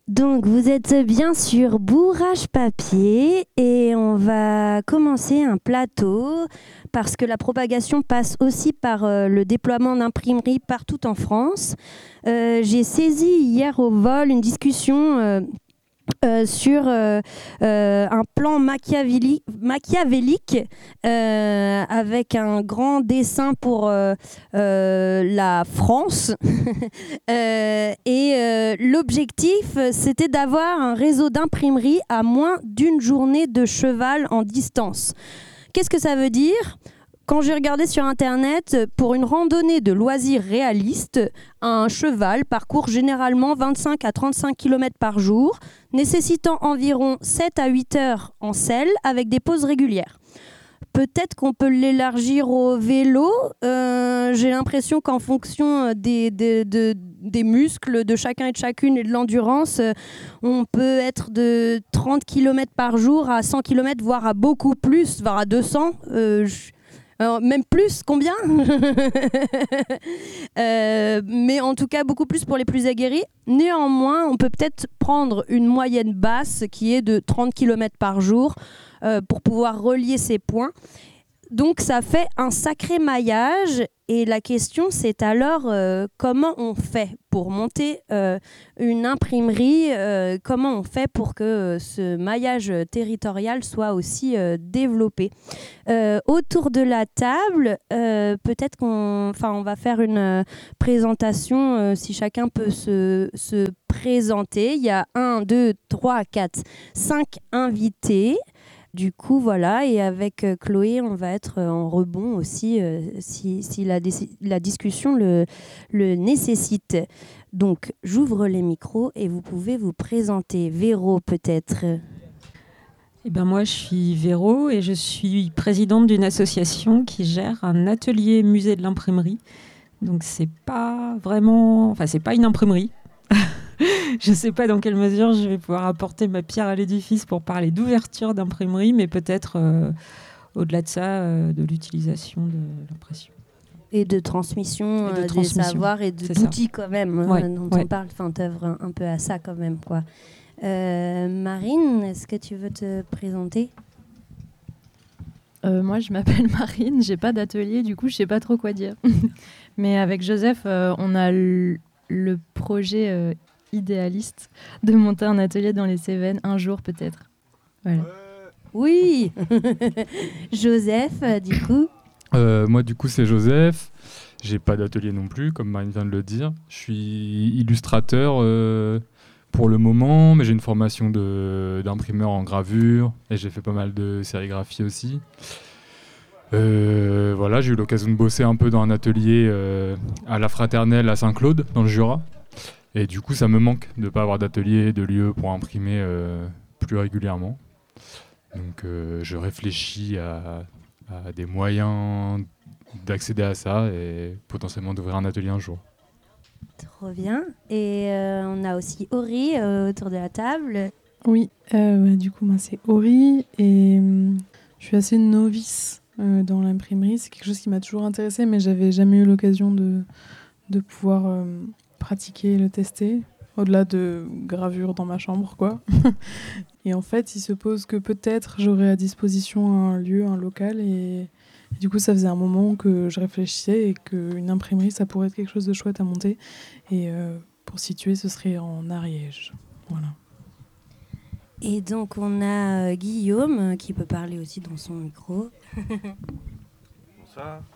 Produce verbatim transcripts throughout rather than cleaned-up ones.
Donc, vous êtes bien sur Bourrage Papier et on va commencer un plateau parce que la propagation passe aussi par euh, le déploiement d'imprimeries partout en France. Euh, j'ai saisi hier au vol une discussion euh, euh, sur euh, euh, un plan machiavélique, machiavélique euh, avec un grand dessin pour euh, euh, la France. euh, et euh, l'objectif, c'était d'avoir un réseau d'imprimerie à moins d'une journée de cheval en distance. Qu'est-ce que ça veut dire ? Quand j'ai regardé sur Internet, pour une randonnée de loisirs réaliste, un cheval parcourt généralement vingt-cinq à trente-cinq kilomètres par jour, nécessitant environ sept à huit heures en selle avec des pauses régulières. Peut-être qu'on peut l'élargir au vélo. Euh, j'ai l'impression qu'en fonction des, des, des, des muscles de chacun et de chacune et de l'endurance, on peut être de trente kilomètres par jour à cent kilomètres, voire à beaucoup plus, voire à deux cents. Euh, je... Alors, même plus, combien euh, Mais en tout cas, beaucoup plus pour les plus aguerris. Néanmoins, on peut peut-être prendre une moyenne basse qui est de trente kilomètres par jour euh, pour pouvoir relier ces points. Donc, ça fait un sacré maillage. Et la question, c'est alors euh, comment on fait pour monter euh, une imprimerie, euh, comment on fait pour que euh, ce maillage territorial soit aussi euh, développé. Euh, autour de la table, euh, peut-être qu'on enfin, on va faire une euh, présentation, euh, si chacun peut se, se présenter. Il y a un, deux, trois, quatre, cinq invités. Du coup, voilà, et avec euh, Chloé, on va être euh, en rebond aussi euh, si, si la, dé- la discussion le, le nécessite. Donc, j'ouvre les micros et vous pouvez vous présenter. Véro, peut-être. Eh ben moi, je suis Véro et je suis présidente d'une association qui gère un atelier musée de l'imprimerie. Donc, c'est pas vraiment... Enfin, c'est pas une imprimerie. Je ne sais pas dans quelle mesure je vais pouvoir apporter ma pierre à l'édifice pour parler d'ouverture d'imprimerie, mais peut-être euh, au-delà de ça, euh, de l'utilisation de l'impression. Et de transmission, et de euh, transmission. des savoirs et de, C'est d'outils ça. quand même, ouais, hein, dont ouais. on parle. Enfin, t'œuvres un, un peu à ça quand même, quoi. Euh, Marine, est-ce que tu veux te présenter ? Euh, moi, je m'appelle Marine, j'ai pas d'atelier, du coup, je sais pas trop quoi dire. Mais avec Joseph, euh, on a le, le projet euh, idéaliste de monter un atelier dans les Cévennes un jour peut-être. Voilà. Oui. Joseph, du coup. Euh, moi, du coup, c'est Joseph. J'ai pas d'atelier non plus, comme Marine vient de le dire. Je suis illustrateur euh, pour le moment, mais j'ai une formation de, d'imprimeur en gravure et j'ai fait pas mal de sérigraphie aussi. Euh, voilà, j'ai eu l'occasion de bosser un peu dans un atelier euh, à la Fraternelle à Saint-Claude, dans le Jura. Et du coup, ça me manque de ne pas avoir d'atelier, de lieu pour imprimer euh, plus régulièrement. Donc, euh, je réfléchis à, à des moyens d'accéder à ça et potentiellement d'ouvrir un atelier un jour. Trop bien. Et euh, on a aussi Ori euh, autour de la table. Oui, euh, bah, du coup, moi, c'est Ori et euh, je suis assez novice euh, dans l'imprimerie. C'est quelque chose qui m'a toujours intéressée, mais j'avais jamais eu l'occasion de, de pouvoir euh, pratiquer et le tester, au-delà de gravure dans ma chambre, quoi. Et en fait, il se pose que peut-être j'aurai à disposition un lieu, un local, et, et du coup, ça faisait un moment que je réfléchissais et qu'une imprimerie, ça pourrait être quelque chose de chouette à monter. Et euh, pour situer, ce serait en Ariège. Voilà. Et donc, on a euh, Guillaume euh, qui peut parler aussi dans son micro. Bonsoir.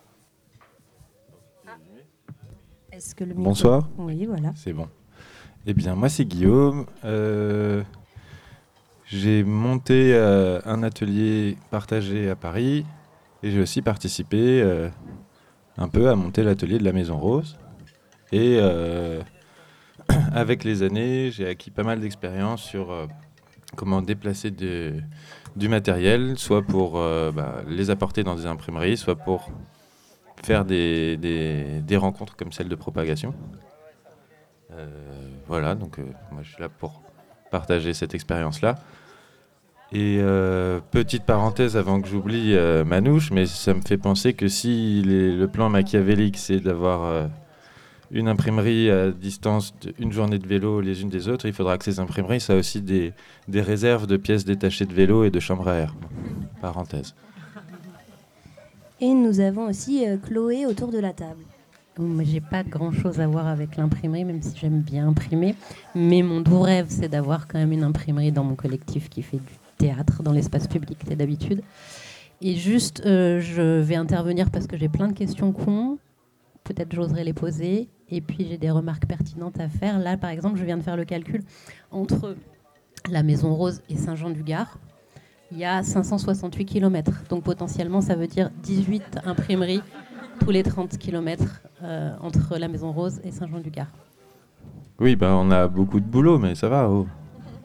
Est-ce que le micro... Bonsoir. Oui, voilà. C'est bon. Eh bien, moi, c'est Guillaume. Euh, j'ai monté euh, un atelier partagé à Paris et j'ai aussi participé euh, un peu à monter l'atelier de la Maison Rose. Et euh, avec les années, j'ai acquis pas mal d'expérience sur euh, comment déplacer de, du matériel, soit pour euh, bah, les apporter dans des imprimeries, soit pour faire des, des, des rencontres comme celle de propagation. Euh, voilà, donc euh, moi je suis là pour partager cette expérience-là. Et euh, petite parenthèse avant que j'oublie euh, Manouche, mais ça me fait penser que si les, le plan machiavélique c'est d'avoir euh, une imprimerie à distance d'une journée de vélo les unes des autres. Il faudra que ces imprimeries soient aussi des, des réserves de pièces détachées de vélo et de chambres à air. Parenthèse. Et nous avons aussi euh, Chloé autour de la table. Moi, j'ai pas grand-chose à voir avec l'imprimerie, même si j'aime bien imprimer. Mais mon doux rêve, c'est d'avoir quand même une imprimerie dans mon collectif qui fait du théâtre dans l'espace public, c'est d'habitude. Et juste, euh, je vais intervenir parce que j'ai plein de questions cons. Peut-être j'oserais les poser. Et puis, j'ai des remarques pertinentes à faire. Là, par exemple, je viens de faire le calcul. Entre la Maison Rose et Saint-Jean-du-Gard, il y a cinq cent soixante-huit kilomètres. Donc, potentiellement, ça veut dire dix-huit imprimeries tous les trente kilomètres euh, entre la Maison Rose et Saint-Jean-du-Gard. Oui, bah, on a beaucoup de boulot, mais ça va. Oh.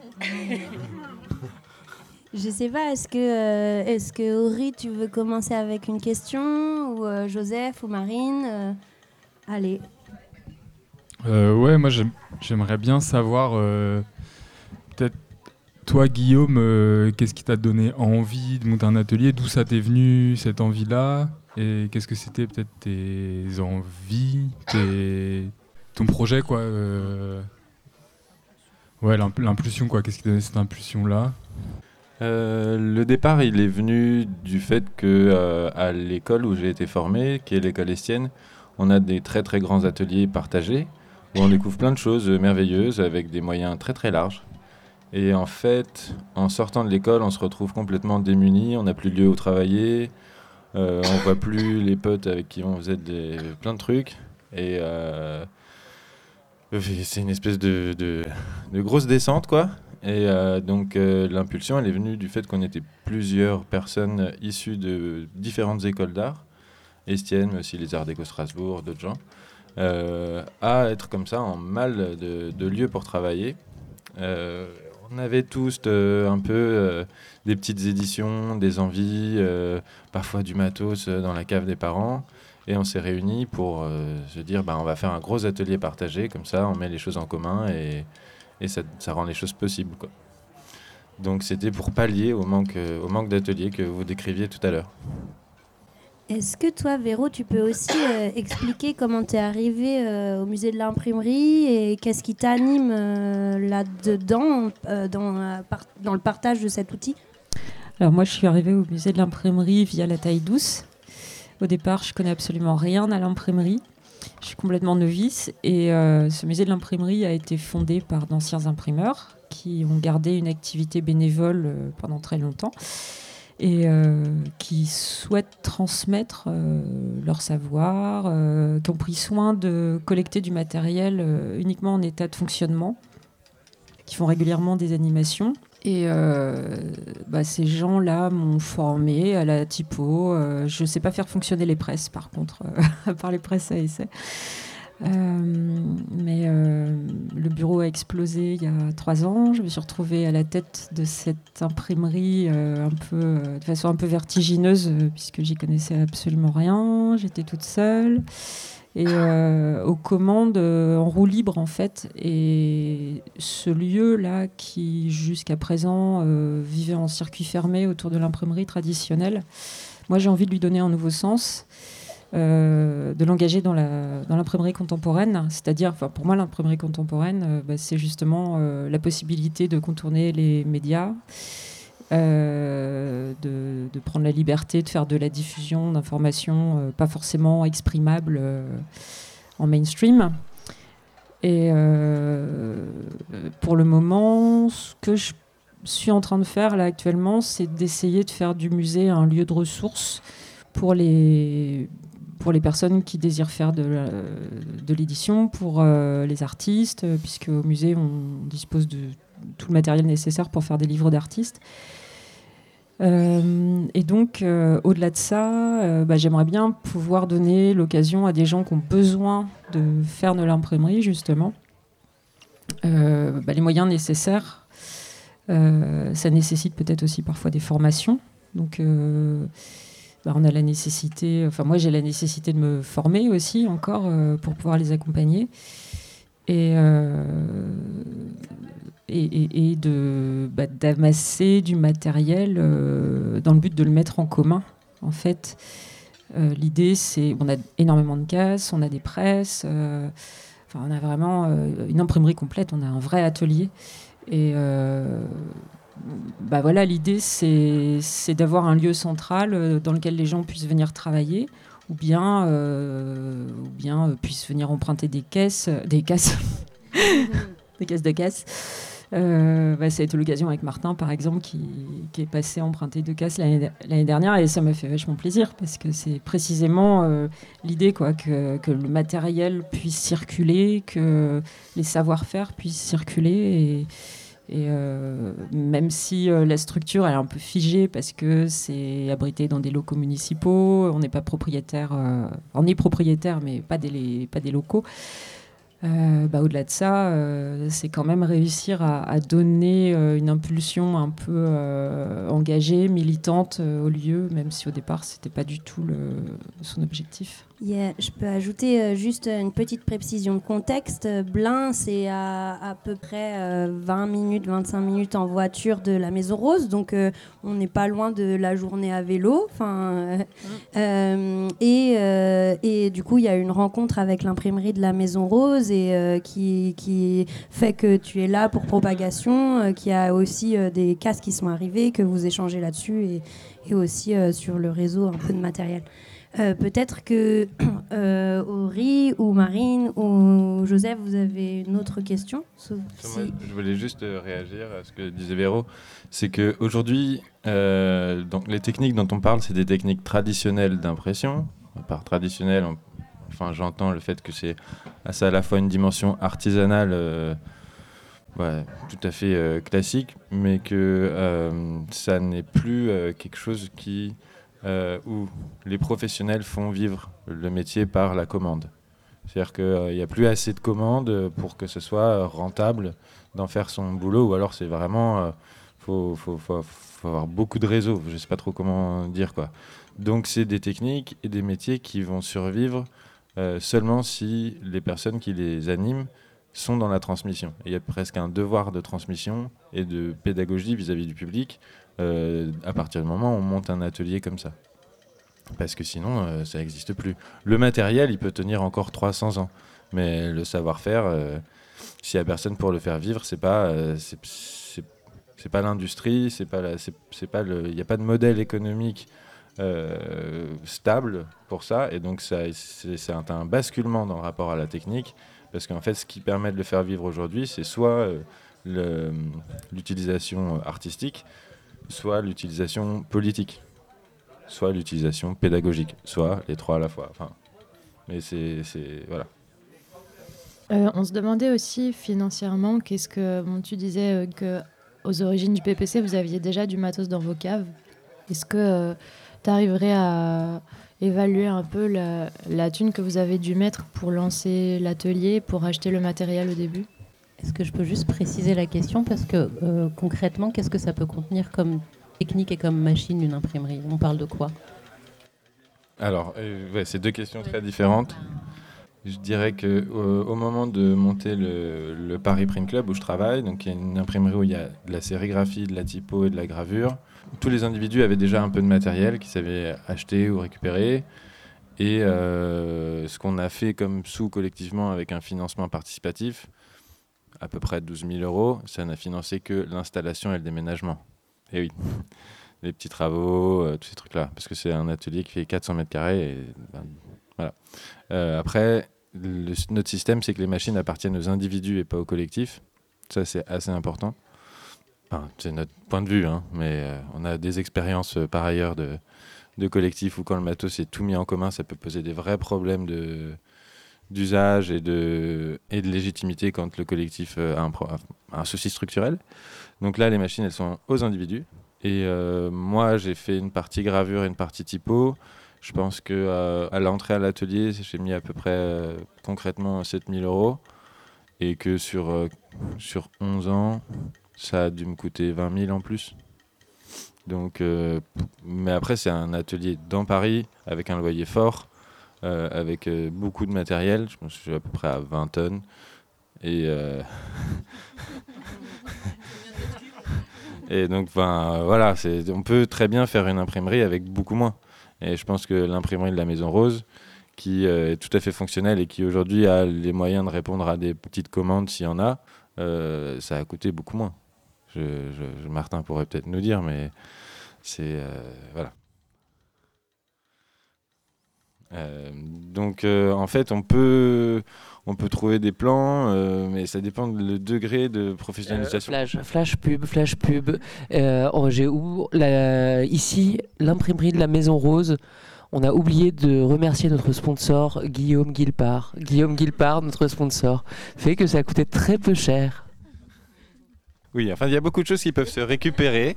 Je sais pas, est-ce que, euh, est-ce que Aury, tu veux commencer avec une question, ou euh, Joseph ou Marine euh, Allez. Euh, ouais, moi j'aime- j'aimerais bien savoir, euh, peut-être toi Guillaume, euh, qu'est-ce qui t'a donné envie de monter un atelier, d'où ça t'est venu cette envie-là, et qu'est-ce que c'était peut-être tes envies, tes... ton projet quoi. euh, Ouais, l'imp- l'impulsion quoi, qu'est-ce qui t'a donné cette impulsion-là? Euh, le départ, il est venu du fait que euh, à l'école où j'ai été formé, qui est l'école Estienne, on a des très très grands ateliers partagés où on découvre plein de choses merveilleuses avec des moyens très très larges. Et en fait, en sortant de l'école, on se retrouve complètement démuni, on n'a plus de lieu où travailler, euh, on voit plus les potes avec qui on faisait des, plein de trucs. Et euh, c'est une espèce de, de, de grosse descente, quoi. Et euh, donc euh, l'impulsion, elle est venue du fait qu'on était plusieurs personnes issues de différentes écoles d'art, Estienne, mais aussi les Arts Déco Strasbourg, d'autres gens, euh, à être comme ça en mal de, de lieux pour travailler. Euh, on avait tous euh, un peu euh, des petites éditions, des envies, euh, parfois du matos euh, dans la cave des parents. Et on s'est réunis pour euh, se dire, bah, on va faire un gros atelier partagé, comme ça on met les choses en commun et... Et ça, ça rend les choses possibles, quoi. Donc c'était pour pallier au manque, euh, au manque d'ateliers que vous décriviez tout à l'heure. Est-ce que toi, Véro, tu peux aussi euh, expliquer comment tu es arrivé euh, au musée de l'imprimerie et qu'est-ce qui t'anime euh, là-dedans, euh, dans, euh, par- dans le partage de cet outil? Alors moi, je suis arrivée au musée de l'imprimerie via la taille douce. Au départ, je connais absolument rien à l'imprimerie. Je suis complètement novice et euh, ce musée de l'imprimerie a été fondé par d'anciens imprimeurs qui ont gardé une activité bénévole euh, pendant très longtemps et euh, qui souhaitent transmettre euh, leur savoir, euh, qui ont pris soin de collecter du matériel euh, uniquement en état de fonctionnement, qui font régulièrement des animations. Et euh, bah, ces gens-là m'ont formé à la typo. Euh, je ne sais pas faire fonctionner les presses, par contre, euh, à part les presses à essai. Euh, mais euh, le bureau a explosé il y a trois ans. Je me suis retrouvée à la tête de cette imprimerie euh, un peu, euh, de façon un peu vertigineuse, euh, puisque j'y connaissais absolument rien. J'étais toute seule. Et euh, aux commandes euh, en roue libre en fait. Et ce lieu-là qui jusqu'à présent euh, vivait en circuit fermé autour de l'imprimerie traditionnelle, moi j'ai envie de lui donner un nouveau sens, euh, de l'engager dans, la, dans l'imprimerie contemporaine. C'est-à-dire, enfin, pour moi l'imprimerie contemporaine, euh, bah, c'est justement euh, la possibilité de contourner les médias, Euh, de, de prendre la liberté de faire de la diffusion d'informations euh, pas forcément exprimables euh, en mainstream. Et euh, pour le moment, ce que je suis en train de faire là actuellement, c'est d'essayer de faire du musée un lieu de ressources pour les, pour les personnes qui désirent faire de, la, de l'édition, pour euh, les artistes, puisque au musée, on dispose de tout le matériel nécessaire pour faire des livres d'artistes. Euh, et donc, euh, au-delà de ça, euh, bah, j'aimerais bien pouvoir donner l'occasion à des gens qui ont besoin de faire de l'imprimerie, justement, euh, bah, les moyens nécessaires. Euh, ça nécessite peut-être aussi parfois des formations. Donc, euh, bah, on a la nécessité, enfin moi j'ai la nécessité de me former aussi encore euh, pour pouvoir les accompagner. Et... Euh, Et, et, et de, bah, d'amasser du matériel euh, dans le but de le mettre en commun, en fait. Euh, l'idée, c'est on a énormément de cases, on a des presses, euh, enfin, on a vraiment euh, une imprimerie complète, on a un vrai atelier. Et euh, bah voilà, l'idée, c'est, c'est d'avoir un lieu central dans lequel les gens puissent venir travailler, ou bien, euh, ou bien euh, puissent venir emprunter des caisses, des caisses, des caisses de caisses. Euh, bah, ça a été l'occasion avec Martin, par exemple, qui, qui est passé emprunter deux caisses l'année, l'année dernière, et ça m'a fait vachement plaisir, parce que c'est précisément euh, l'idée, quoi, que, que le matériel puisse circuler, que les savoir-faire puissent circuler, et, et euh, même si euh, la structure elle est un peu figée, parce que c'est abrité dans des locaux municipaux, on n'est pas propriétaire, euh, on est propriétaire, mais pas des, pas des locaux. Euh, bah, au-delà de ça, euh, c'est quand même réussir à, à donner euh, une impulsion un peu euh, engagée, militante euh, au lieu, même si au départ, c'était pas du tout le, son objectif. Yeah, je peux ajouter euh, juste une petite précision de contexte. Blain, c'est à à peu près euh, vingt minutes, vingt-cinq minutes en voiture de la Maison Rose, donc euh, on n'est pas loin de la journée à vélo. Euh, mmh. euh, et, euh, et du coup, il y a une rencontre avec l'imprimerie de la Maison Rose et, euh, qui, qui fait que tu es là pour propagation, euh, qu'il y a aussi euh, des casques qui sont arrivés, que vous échangez là-dessus, et, et aussi euh, sur le réseau un peu de matériel. Euh, peut-être que euh, Aury ou Marine ou Joseph, vous avez une autre question. Sauf si... Moi, je voulais juste réagir à ce que disait Véro. C'est qu'aujourd'hui, euh, donc les techniques dont on parle, c'est des techniques traditionnelles d'impression. Par traditionnel, on, enfin, j'entends le fait que c'est ça à la fois une dimension artisanale euh, ouais, tout à fait euh, classique, mais que euh, ça n'est plus euh, quelque chose qui... Euh, où les professionnels font vivre le métier par la commande. C'est-à-dire qu'il n'y euh, a plus assez de commandes pour que ce soit rentable d'en faire son boulot, ou alors c'est vraiment... Il euh, faut, faut, faut, faut avoir beaucoup de réseaux, je ne sais pas trop comment dire, quoi. Donc c'est des techniques et des métiers qui vont survivre euh, seulement si les personnes qui les animent sont dans la transmission. Et il y a presque un devoir de transmission et de pédagogie vis-à-vis du public euh, à partir du moment où on monte un atelier comme ça. Parce que sinon, euh, ça n'existe plus. Le matériel, il peut tenir encore trois cents ans. Mais le savoir-faire, euh, s'il n'y a personne pour le faire vivre, c'est pas, euh, c'est, c'est, c'est pas l'industrie, c'est pas la, c'est, c'est pas le, il n'y a pas de modèle économique euh, stable pour ça. Et donc, ça, c'est, c'est un, un basculement dans le rapport à la technique. Parce qu'en fait, ce qui permet de le faire vivre aujourd'hui, c'est soit euh, le, l'utilisation artistique, soit l'utilisation politique, soit l'utilisation pédagogique, soit les trois à la fois. Enfin, mais c'est, c'est voilà. Euh, on se demandait aussi financièrement, qu'est-ce que bon, tu disais euh, que aux origines du P P C, vous aviez déjà du matos dans vos caves. Est-ce que euh, tu arriverais à évaluer un peu la, la thune que vous avez dû mettre pour lancer l'atelier, pour acheter le matériel au début ? Est-ce que je peux juste préciser la question, parce que euh, concrètement, qu'est-ce que ça peut contenir comme technique et comme machine, une imprimerie ? On parle de quoi ? Alors, euh, ouais, c'est deux questions très différentes. Je dirais que euh, au moment de monter le, le Paris Print Club où je travaille, donc il y a une imprimerie où il y a de la sérigraphie, de la typo et de la gravure. Tous les individus avaient déjà un peu de matériel qu'ils savaient acheter ou récupérer. Et euh, ce qu'on a fait comme sous collectivement avec un financement participatif, à peu près douze mille euros, ça n'a financé que l'installation et le déménagement. Et oui, les petits travaux, euh, tous ces trucs-là. Parce que c'est un atelier qui fait quatre cents mètres carrés. Et, ben, voilà. Euh, après, le, notre système, c'est que les machines appartiennent aux individus et pas au collectif. Ça, c'est assez important. Enfin, c'est notre point de vue, hein, mais euh, on a des expériences euh, par ailleurs de, de collectifs où quand le matos est tout mis en commun, ça peut poser des vrais problèmes de, d'usage et de, et de légitimité quand le collectif euh, a, un pro, a un souci structurel. Donc là, les machines, elles sont aux individus. Et euh, moi, j'ai fait une partie gravure et une partie typo. Je pense qu'à euh, l'entrée à l'atelier, j'ai mis à peu près euh, concrètement sept mille euros. Et que sur, euh, sur onze ans, ça a dû me coûter vingt mille en plus. Donc, euh, mais après, c'est un atelier dans Paris avec un loyer fort, euh, avec euh, beaucoup de matériel. Je pense que je suis à peu près à vingt tonnes. Et, euh... et donc, ben, voilà, c'est, on peut très bien faire une imprimerie avec beaucoup moins. Et je pense que l'imprimerie de la Maison Rose, qui euh, est tout à fait fonctionnelle et qui aujourd'hui a les moyens de répondre à des petites commandes s'il y en a, euh, ça a coûté beaucoup moins. Je, je, Martin pourrait peut-être nous dire, mais c'est... Euh, voilà. Euh, donc euh, en fait on peut on peut trouver des plans euh, mais ça dépend du degré de professionnalisation. Euh, flash, flash pub, flash pub. Euh, oh, j'ai ou, la, ici l'imprimerie de la Maison Rose. On a oublié de remercier notre sponsor Guillaume Guilpart. Guillaume Guilpart, notre sponsor, fait que ça a coûté très peu cher. Oui, enfin il y a beaucoup de choses qui peuvent se récupérer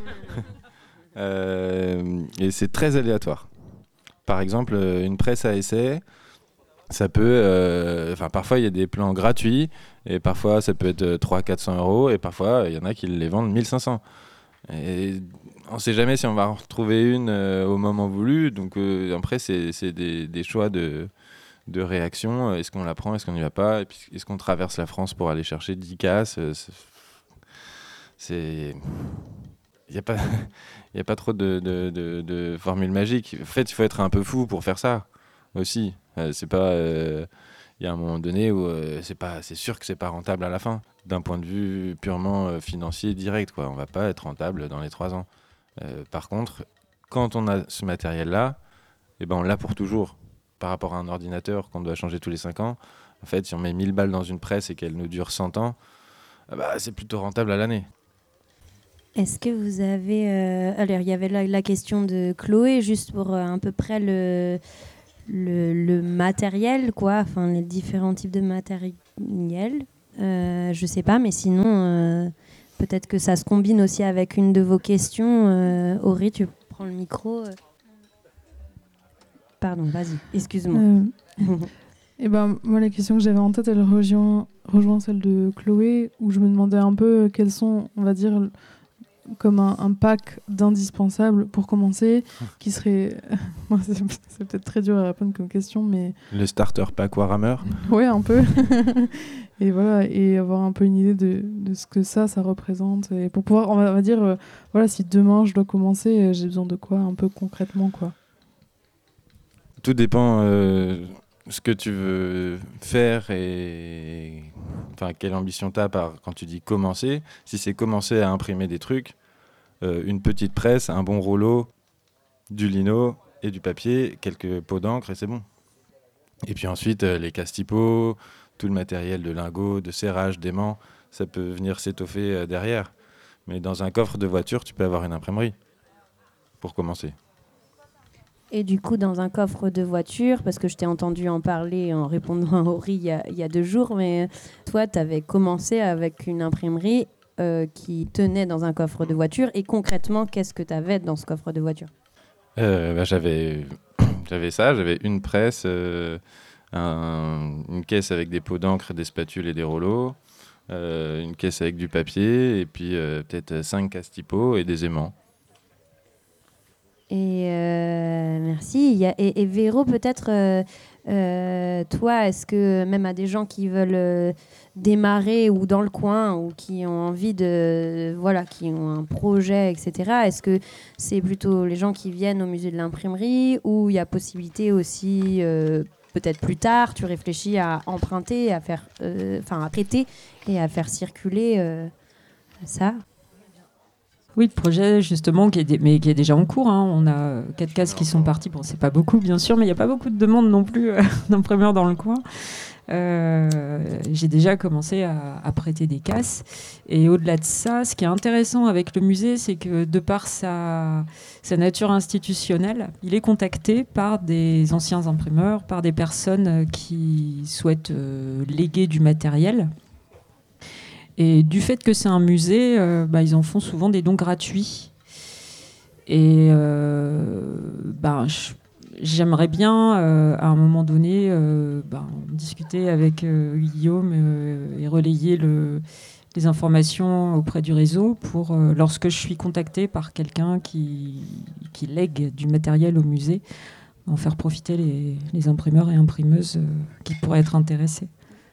euh, et c'est très aléatoire. Par exemple, une presse à essai, ça peut, euh, enfin parfois il y a des plans gratuits et parfois ça peut être trois cents à quatre cents euros et parfois il y en a qui les vendent mille cinq cents. Et on ne sait jamais si on va en retrouver une euh, au moment voulu. Donc euh, après c'est, c'est des, des choix de, de réaction. Est-ce qu'on la prend, est-ce qu'on n'y va pas? Et puis, est-ce qu'on traverse la France pour aller chercher dix casses? C'est... c'est... Il n'y a pas, il y a pas trop de, de, de, de formules magiques. En fait, il faut être un peu fou pour faire ça aussi. Euh, c'est pas, euh, il y a un moment donné où euh, c'est pas, c'est sûr que c'est pas rentable à la fin, d'un point de vue purement euh, financier direct, quoi. On va pas être rentable dans les trois ans. Euh, par contre, quand on a ce matériel-là, eh ben on l'a pour toujours. Par rapport à un ordinateur qu'on doit changer tous les cinq ans, en fait, si on met mille balles dans une presse et qu'elle nous dure cent ans, ah bah, c'est plutôt rentable à l'année. Est-ce que vous avez... Euh... Alors, il y avait la, la question de Chloé, juste pour euh, à peu près le, le, le matériel, quoi, enfin, les différents types de matériel. Euh, je sais pas, mais sinon, euh, peut-être que ça se combine aussi avec une de vos questions. Euh, Aurélie, tu prends le micro. Pardon, vas-y, excuse-moi. Euh... Et ben, moi, la question que j'avais en tête, elle rejoint, rejoint celle de Chloé, où je me demandais un peu quels sont, on va dire... comme un, un pack d'indispensables pour commencer, qui serait... Moi, c'est, c'est peut-être très dur à répondre comme question, mais... Le starter pack Warhammer. Ouais, un peu. Et voilà, et avoir un peu une idée de, de ce que ça, ça représente. Et pour pouvoir, on va, on va dire, euh, voilà, si demain je dois commencer, j'ai besoin de quoi, un peu concrètement, quoi. Tout dépend euh, ce que tu veux faire et... Enfin, quelle ambition tu as par, quand tu dis commencer. Si c'est commencer à imprimer des trucs, euh, une petite presse, un bon rouleau, du lino et du papier, quelques pots d'encre et c'est bon. Et puis ensuite, euh, les casse-typos, tout le matériel de lingot, de serrage, d'aimant, ça peut venir s'étoffer euh, derrière. Mais dans un coffre de voiture, tu peux avoir une imprimerie pour commencer. Et du coup, dans un coffre de voiture, parce que je t'ai entendu en parler en répondant à Aurélie il y a, il y a deux jours, mais toi, tu avais commencé avec une imprimerie euh, qui tenait dans un coffre de voiture. Et concrètement, qu'est-ce que tu avais dans ce coffre de voiture ? euh, bah, j'avais, j'avais ça, j'avais une presse, euh, un, une caisse avec des pots d'encre, des spatules et des rouleaux, euh, une caisse avec du papier, et puis euh, peut-être cinq casse-typos et des aimants. Et euh, merci. Il y a, et, et Véro, peut-être, euh, euh, toi, est-ce que même à des gens qui veulent euh, démarrer ou dans le coin ou qui ont envie de, voilà, qui ont un projet, et cetera, est-ce que c'est plutôt les gens qui viennent au musée de l'imprimerie ou il y a possibilité aussi, euh, peut-être plus tard, tu réfléchis à emprunter, à faire, enfin euh, à prêter et à faire circuler euh, ça ? Oui, le projet, justement, qui est, dé- mais qui est déjà en cours. Hein. On a quatre cases qui sont parties. Bon, c'est pas beaucoup, bien sûr, mais il n'y a pas beaucoup de demandes non plus euh, d'imprimeurs dans le coin. Euh, j'ai déjà commencé à, à prêter des casses. Et au-delà de ça, ce qui est intéressant avec le musée, c'est que de par sa, sa nature institutionnelle, il est contacté par des anciens imprimeurs, par des personnes qui souhaitent euh, léguer du matériel. Et du fait que c'est un musée, euh, bah, ils en font souvent des dons gratuits. Et euh, bah, je, j'aimerais bien, euh, à un moment donné, euh, bah, discuter avec euh, Guillaume euh, et relayer le, les informations auprès du réseau pour, euh, lorsque je suis contactée par quelqu'un qui, qui lègue du matériel au musée, en faire profiter les, les imprimeurs et imprimeuses euh, qui pourraient être intéressés.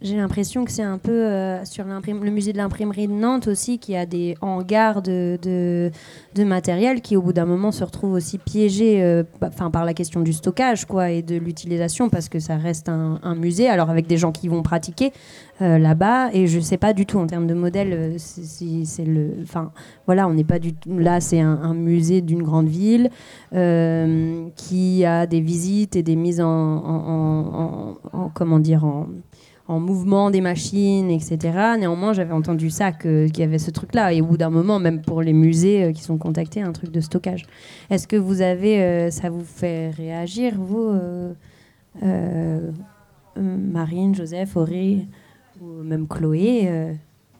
j'ai l'impression que c'est un peu euh, sur le musée de l'imprimerie de Nantes aussi, qui a des hangars de, de, de matériel qui, au bout d'un moment, se retrouvent aussi piégés euh, bah, par la question du stockage quoi, et de l'utilisation, parce que ça reste un, un musée, alors avec des gens qui vont pratiquer euh, là-bas. Et je ne sais pas du tout, en termes de modèle, c'est, c'est, c'est le... Enfin, voilà, on n'est pas du tout... Là, c'est un, un musée d'une grande ville euh, qui a des visites et des mises en... en, en, en, en comment dire en en mouvement des machines, et cetera. Néanmoins, j'avais entendu ça, que, qu'il y avait ce truc-là. Et au bout d'un moment, même pour les musées euh, qui sont contactés, un truc de stockage. Est-ce que vous avez... Euh, ça vous fait réagir, vous euh, euh, Marine, Joseph, Aurélie, ou même Chloé euh...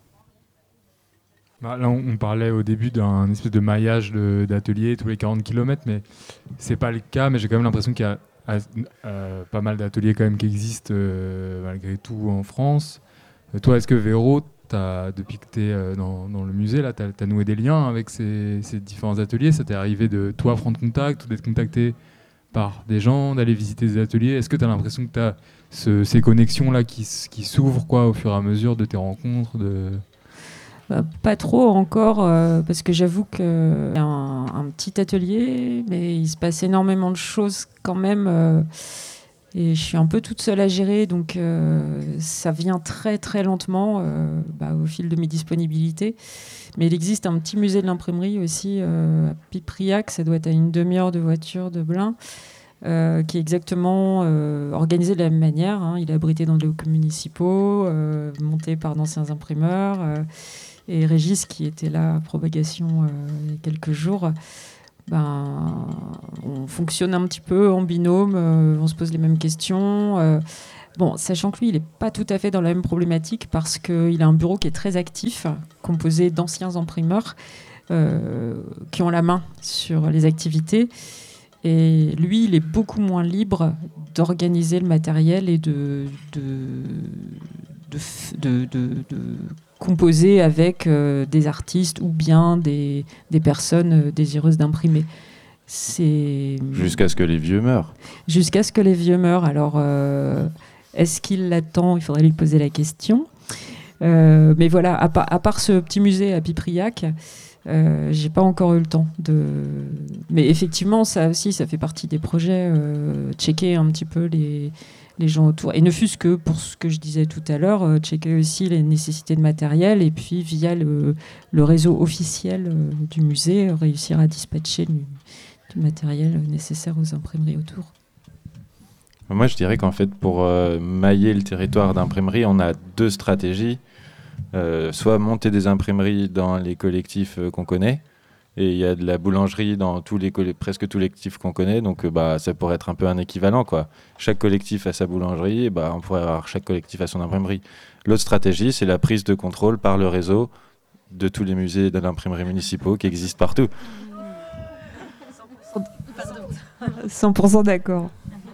Bah, là, on, on parlait au début d'un espèce de maillage de, d'ateliers tous les quarante kilomètres, mais c'est pas le cas. Mais j'ai quand même l'impression qu'il y a À, euh, pas mal d'ateliers quand même qui existent euh, malgré tout en France. Euh, toi, est-ce que Véro, t'as, depuis que tu es euh, dans, dans le musée, tu as noué des liens avec ces, ces différents ateliers? Ça t'est arrivé de toi prendre contact ou d'être contacté par des gens, d'aller visiter des ateliers? Est-ce que tu as l'impression que tu as ce, ces connexions-là qui, qui s'ouvrent quoi, au fur et à mesure de tes rencontres de... Bah, pas trop encore, euh, parce que j'avoue qu'il y a un, un petit atelier, mais il se passe énormément de choses quand même. Euh, et je suis un peu toute seule à gérer, donc euh, ça vient très très lentement euh, bah, au fil de mes disponibilités. Mais il existe un petit musée de l'imprimerie aussi euh, à Pipriac, ça doit être à une demi-heure de voiture de Blain, euh, qui est exactement euh, organisé de la même manière. Hein. Il est abrité dans des locaux municipaux, euh, monté par d'anciens imprimeurs. Euh, Et Régis, qui était là à Propagation euh, il y a quelques jours, ben, on fonctionne un petit peu en binôme, euh, on se pose les mêmes questions. Euh, bon, sachant que lui, il n'est pas tout à fait dans la même problématique parce qu'il a un bureau qui est très actif, composé d'anciens imprimeurs euh, qui ont la main sur les activités. Et lui, il est beaucoup moins libre d'organiser le matériel et de... de, de, de, de, de composer avec euh, des artistes ou bien des, des personnes euh, désireuses d'imprimer. C'est... Jusqu'à ce que les vieux meurent. Jusqu'à ce que les vieux meurent. Alors, euh, est-ce qu'il l'attend? Il faudrait lui poser la question. Euh, mais voilà, à, pa- à part ce petit musée à Pipriac, euh, j'ai pas encore eu le temps de... Mais effectivement, ça aussi, ça fait partie des projets. Euh, checker un petit peu les... les gens autour, et ne fût-ce que pour ce que je disais tout à l'heure, euh, checker aussi les nécessités de matériel, et puis via le, le réseau officiel euh, du musée, euh, réussir à dispatcher du, du matériel nécessaire aux imprimeries autour. Moi, je dirais qu'en fait, pour euh, mailler le territoire d'imprimerie, on a deux stratégies. Euh, soit monter des imprimeries dans les collectifs euh, qu'on connaît, et il y a de la boulangerie dans tous les coll- presque tous les collectifs qu'on connaît, donc euh, bah, ça pourrait être un peu un équivalent, quoi. Chaque collectif a sa boulangerie, et bah, on pourrait avoir chaque collectif à son imprimerie. L'autre stratégie, c'est la prise de contrôle par le réseau de tous les musées de l'imprimerie municipaux qui existent partout. cent pour cent d'accord.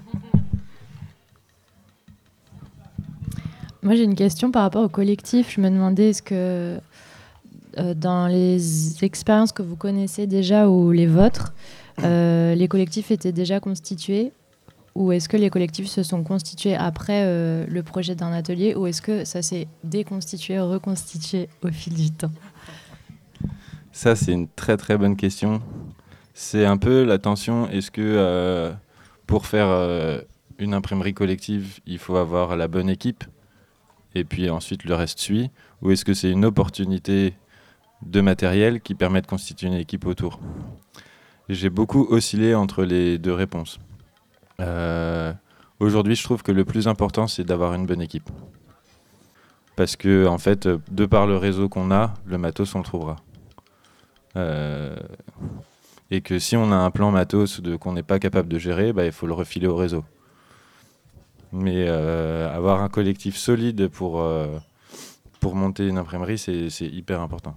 Moi, j'ai une question par rapport au collectif. Je me demandais, est-ce que euh, dans les expériences que vous connaissez déjà ou les vôtres, euh, les collectifs étaient déjà constitués, ou est-ce que les collectifs se sont constitués après euh, le projet d'un atelier, ou est-ce que ça s'est déconstitué, reconstitué au fil du temps? Ça, c'est une très très bonne question. C'est un peu la tension. Est-ce que euh, pour faire euh, une imprimerie collective, il faut avoir la bonne équipe et puis ensuite le reste suit, ou est-ce que c'est une opportunité de matériel qui permet de constituer une équipe autour? J'ai beaucoup oscillé entre les deux réponses. Euh, aujourd'hui, je trouve que le plus important, c'est d'avoir une bonne équipe. Parce que, en fait, de par le réseau qu'on a, le matos, on le trouvera. Euh, et que si on a un plan matos de, qu'on n'est pas capable de gérer, bah, il faut le refiler au réseau. Mais euh, avoir un collectif solide pour, euh, pour monter une imprimerie, c'est, c'est hyper important.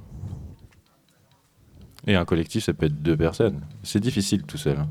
Et un collectif, ça peut être deux personnes. C'est difficile tout seul. Hein.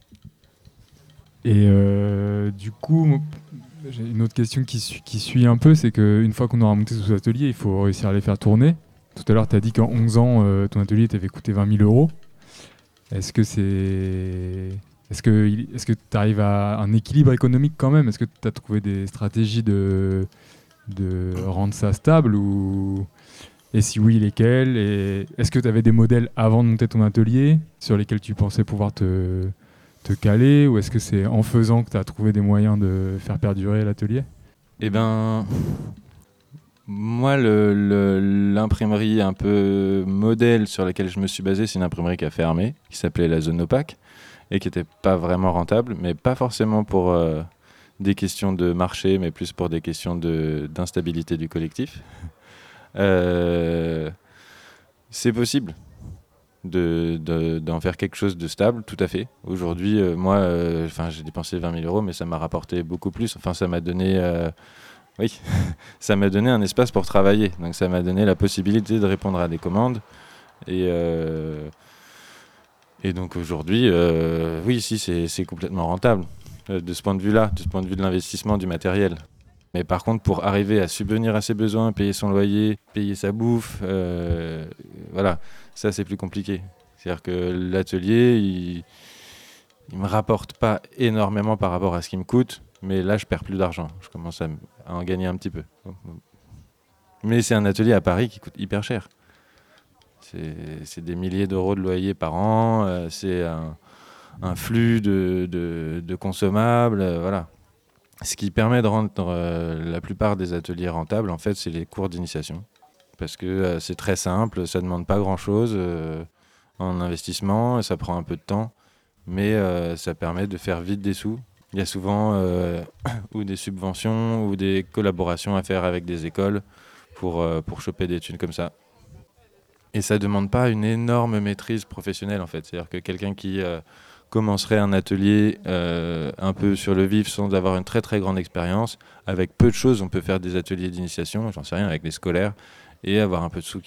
Et euh, du coup, j'ai une autre question qui, su- qui suit un peu, c'est qu'une fois qu'on aura monté tous ces ateliers, il faut réussir à les faire tourner. Tout à l'heure, tu as dit qu'en onze ans, euh, ton atelier t'avait coûté vingt mille euros. Est-ce que c'est... Est-ce que est-ce que tu arrives à un équilibre économique quand même? Est-ce que tu as trouvé des stratégies de, de rendre ça stable ou... Et si oui, lesquels? Et est-ce que tu avais des modèles avant de monter ton atelier sur lesquels tu pensais pouvoir te, te caler? Ou est-ce que c'est en faisant que tu as trouvé des moyens de faire perdurer l'atelier? Eh ben, moi, le, le, l'imprimerie un peu modèle sur laquelle je me suis basé, c'est une imprimerie qui a fermé, qui s'appelait la Zone Opaque, et qui n'était pas vraiment rentable, mais pas forcément pour euh, des questions de marché, mais plus pour des questions de, d'instabilité du collectif. Euh, c'est possible de, de, d'en faire quelque chose de stable, tout à fait. Aujourd'hui, euh, moi, euh, j'ai dépensé vingt mille euros, mais ça m'a rapporté beaucoup plus. Enfin, ça m'a donné, euh, oui, ça m'a donné un espace pour travailler. Donc, ça m'a donné la possibilité de répondre à des commandes. Et, euh, et donc, aujourd'hui, euh, oui, si, c'est, c'est complètement rentable euh, de ce point de vue-là, de ce point de vue de l'investissement du matériel. Mais par contre, pour arriver à subvenir à ses besoins, payer son loyer, payer sa bouffe, euh, voilà, ça c'est plus compliqué. C'est-à-dire que l'atelier, il ne me rapporte pas énormément par rapport à ce qu'il me coûte, mais là je perds plus d'argent. Je commence à, à en gagner un petit peu. Mais c'est un atelier à Paris qui coûte hyper cher. C'est, c'est des milliers d'euros de loyer par an, euh, c'est un, un flux de, de, de consommables, euh, voilà. Ce qui permet de rendre euh, la plupart des ateliers rentables, en fait, c'est les cours d'initiation. Parce que euh, c'est très simple, ça ne demande pas grand-chose euh, en investissement, ça prend un peu de temps, mais euh, ça permet de faire vite des sous. Il y a souvent euh, ou des subventions ou des collaborations à faire avec des écoles pour, euh, pour choper des thunes comme ça. Et ça ne demande pas une énorme maîtrise professionnelle, en fait. C'est-à-dire que quelqu'un qui... Euh, commencerait un atelier euh, un peu sur le vif sans avoir une très très grande expérience. Avec peu de choses, on peut faire des ateliers d'initiation, j'en sais rien, avec des scolaires, et avoir un peu de sous